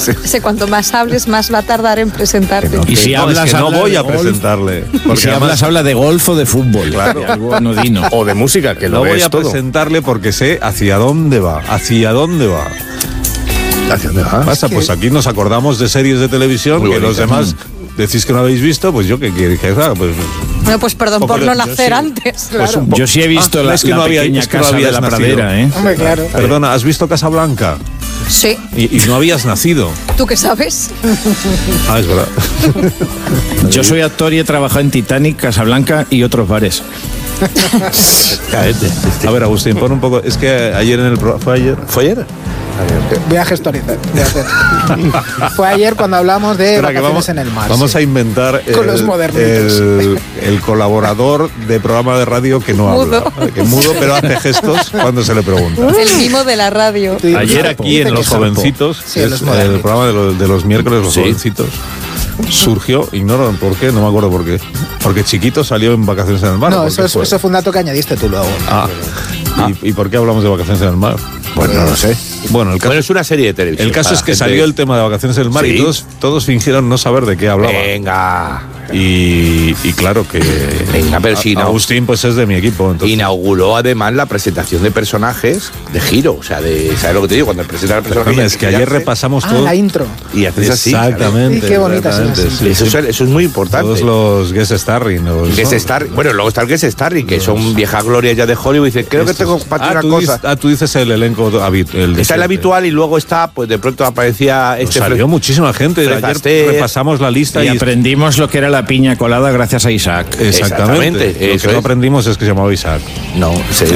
Sé, cuanto más hables, más va a tardar en presentarte. Y si hablas, no voy a presentarle. Porque si hablas, habla de golf o de fútbol. Claro. Algo anodino. O de música, que no lo voy es a todo. presentarle porque sé hacia dónde va. ¿Hacia dónde va? ¿Hacia dónde va? Pasa, pues aquí nos acordamos de series de televisión Muy que los demás decís que no habéis visto, pues yo que pues Bueno, pues perdón por no nacer antes. Claro. Yo sí he visto la pequeña casa de la pradera, ¿eh? Hombre, claro. Perdona, ¿has visto Casablanca? Sí. Y no habías nacido. ¿Tú qué sabes? Ah, es verdad. Yo soy actor y he trabajado en Titanic, Casablanca y otros bares. A ver, Agustín, pon un poco. Es que ayer en el ¿Fue ayer? ¿Fue ayer? Voy a gestorizar. Fue ayer cuando hablamos de Espera, que vacaciones en el mar. Vamos sí. a inventar Con los modernitos. el colaborador de programa de radio que no Mudo. habla. Que mudo, pero hace gestos cuando se le pregunta. El mimo de la radio. Sí, Ayer sapo. aquí Dice en Los que sapo. Jovencitos, Sí, que en es los modernitos. el programa de los miércoles, Los Jovencitos, surgió, ignoro por qué, no me acuerdo por qué, porque Chiquito salió en Vacaciones en el Mar. No, ¿por qué eso fue? fue un dato que añadiste tú luego. ¿Y por qué hablamos de Vacaciones en el Mar? Pues no lo sé. Bueno, el caso, Bueno, es una serie de televisión. el caso para es que gente- salió el tema de Vacaciones en el Mar Sí. y todos fingieron no saber de qué hablaba. Venga. Y claro que Venga, pero si no. Agustín pues es de mi equipo. Entonces, Inauguró además la presentación de personajes de giro. O sea, ¿sabes lo que te digo? Cuando presenta el personaje. perdón, es que ayer repasamos todo. La intro. Y haces así. Exactamente. Sí, qué bonita exactamente, es sí, Eso, sí. eso es muy importante. Todos los guest starring. Bueno, luego está el Guest Starring, que son viejas glorias ya de Hollywood. Y dice, creo que tengo para ti una cosa. Tú dices el elenco habitual. Está el habitual y luego está, pues de pronto aparecía este. Salió muchísima gente. Fred Ayer Astaire. repasamos la lista Y aprendimos lo que era la piña colada gracias a Isaac. Exactamente. Lo eso que no es. aprendimos es que se llamaba Isaac. No,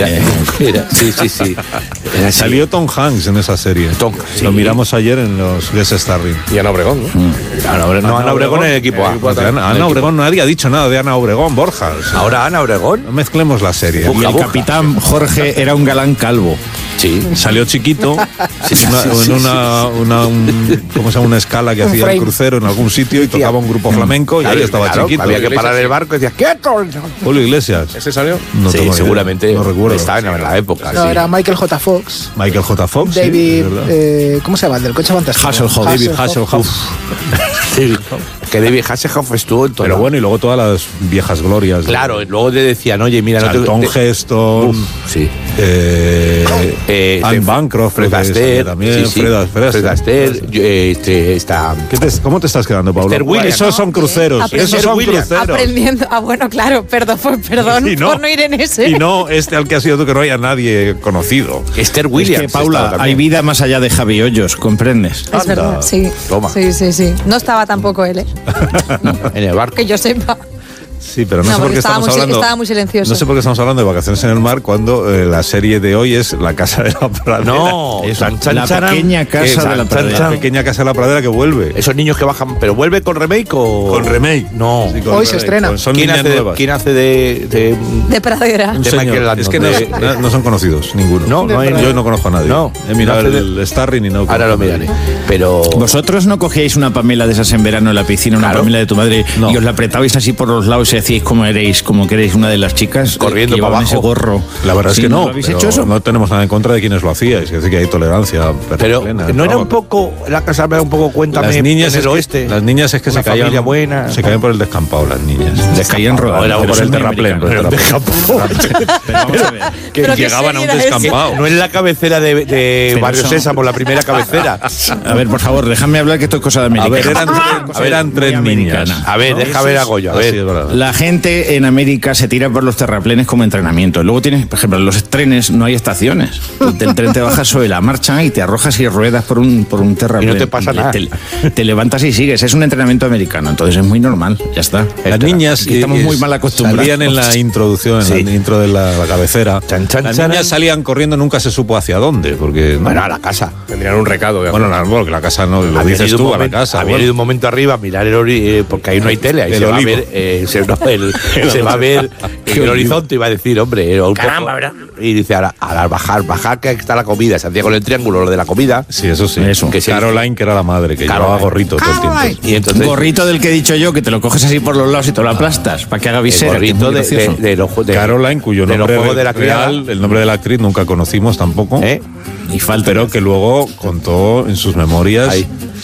sí. Era así. Salió Tom Hanks en esa serie. Sí. Lo miramos ayer en los guest starring. Y Ana Obregón, ¿no? Ana Obregón en el equipo A. Ana Obregón, nadie ha dicho nada de Ana Obregón, Borja. Ahora Ana Obregón. No mezclemos la serie. Y el capitán Jorge era un galán calvo. Sí. Salió Chiquito en ¿cómo se llama? Una escala que hacía el frame. crucero en algún sitio y tocaba un grupo flamenco y ahí estaba Claro, Chiquito. había que parar el barco y decías, ¡quieto! Julio Iglesias. ¿Ese salió? No sí, tengo idea. seguramente. No recuerdo. Estaba en la época. No, sí. era Michael J. Fox. Michael J. Fox. sí, David, es verdad. ¿cómo se llama? El del coche fantástico. Hasselhoff. David Hasselhoff. Que David Hasselhoff estuvo en todo. Pero bueno, y luego todas las viejas glorias. Claro, luego te decían, oye, mira, Charlton Heston. Sí. Anne Bancroft. Fred creo que Astaire. salía también. Sí. Fred Astaire. Está. ¿Cómo te estás quedando, Pablo? Esther Williams, Esos son cruceros. Aprendiendo. Esos son Williams. cruceros. Aprendiendo. Ah, bueno, claro, perdón Y por no ir en ese. Y no al que has sido tú, que no haya nadie conocido. Esther Williams. Es que, Paula, estaba hay también. vida más allá de Javi Hoyos, ¿comprendes? Es verdad, sí. Toma. Sí. No estaba tampoco él, ¿eh? En el barco. Que yo sepa. Sí, pero no No, sé por porque qué estaba estamos muy- hablando. estaba muy silencioso. No sé por qué estamos hablando de Vacaciones en el Mar cuando la serie de hoy es La Casa de la Pradera. No, Eso, chan, chan, la charan, pequeña casa que de la chan, pradera. La chan. pequeña Casa de la Pradera que vuelve. Esos niños que bajan, pero vuelve con remake o. Con remake. No. Sí, con Hoy remake. se estrena. Pues son ¿Quién niñas hace, nuevas. ¿Quién hace de De pradera. Un de señor. Michael Landon? Es que De- no son conocidos, ninguno. No hay. Yo no conozco a nadie. No. He mirado No hace el Starring y no. Ahora lo conozco a nadie. miraré. Pero. ¿Vosotros no cogíais una Pamela de esas en verano en la piscina, una Claro. Pamela de tu madre, No. y os la apretabais así por los lados y hacíais como queréis una de las chicas? Corriendo que llevaban para abajo. ese gorro. La verdad Sí, es que no. ¿Lo habéis pero hecho eso? No tenemos nada en contra de quienes lo hacíais. Es decir, que hay tolerancia. Pero plena, no era un poco. La casa era un poco cuéntame. Las niñas en es el que- oeste. Las niñas es que Una se caían. familia buena. Se caían por el descampado, las niñas. Les caían rodando. Era pero por eso el es muy terraplén. americano. por el terraplén. Pero vamos a ver. Que ¿Pero qué llegaban a un serie era ese? descampado. No es la cabecera de Pero Barrio eso- Sésamo, la primera cabecera. A ver, por favor, déjame hablar que esto es cosa de A América. ver, eran tres muy niñas. americana. A ver, ¿No? deja ver a Goyo. A Ah, ver. sí, es verdad. La gente en América se tira por los terraplenes como entrenamiento. Luego tienes, por ejemplo, en los trenes no hay estaciones. El tren te bajas sobre la marcha y te arrojas y ruedas por un terraplén. Y no te pasa nada. Te levantas y sigues. Es un entrenamiento americano, entonces es muy normal. Ya está. Las niñas Aquí estamos muy mal acostumbrados. salían en la introducción, en Sí. la intro de la cabecera. Chan, chan, Las chan. niñas salían corriendo, nunca se supo hacia dónde, porque Bueno, a la casa. Tendrían un recado. bueno, porque la casa no lo Habían dices ido un tú a la momento- casa. habían bueno. ido un momento arriba a mirar porque ahí no hay tele, ahí El se va a olivo. ver, se va a ver el horizonte y va a decir, hombre, un poco- y dice, ahora bajar que está la comida, se hacía con el triángulo lo de la comida. Sí, eso sí. Eso. Que Caroline, que era la madre, que Caroline. llevaba gorrito todo el tiempo. Y Un entonces gorrito del que he dicho yo, que te lo coges así por los lados y te lo aplastas, para que haga el visera. que es gorrito muy gracioso. de los de Caroline, cuyo de los nombre juegos de la real, criada. el nombre de la actriz nunca conocimos tampoco. ¿Eh? Y falta. Pero que luego contó en sus memorias Ahí.